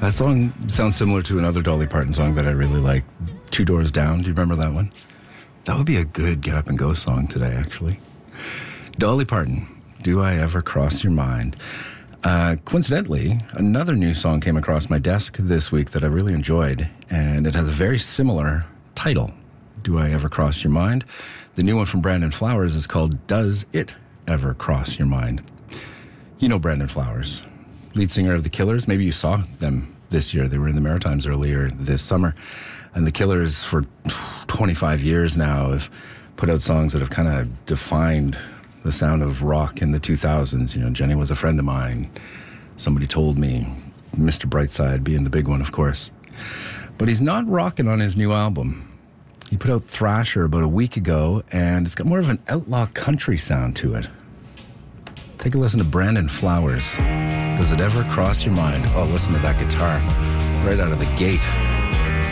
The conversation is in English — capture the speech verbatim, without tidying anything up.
That song sounds similar to another Dolly Parton song that I really like, Two Doors Down. Do you remember that one? That would be a good get up and go song today, actually. Dolly Parton, Do I Ever Cross Your Mind? Uh, coincidentally, another new song came across my desk this week that I really enjoyed, and it has a very similar title, Do I Ever Cross Your Mind? The new one from Brandon Flowers is called Does It Ever Cross Your Mind? You know Brandon Flowers, lead singer of The Killers. Maybe you saw them this year. They were in the Maritimes earlier this summer. And The Killers, for twenty-five years now, have put out songs that have kind of defined the sound of rock in the two thousands. You know, Jenny Was a Friend of Mine, Somebody Told Me, Mister Brightside being the big one, of course. But he's not rocking on his new album. He put out Thrasher about a week ago, and it's got more of an outlaw country sound to it. Take a listen to Brandon Flowers. Does It Ever Cross Your Mind? Oh, listen to that guitar right out of the gate.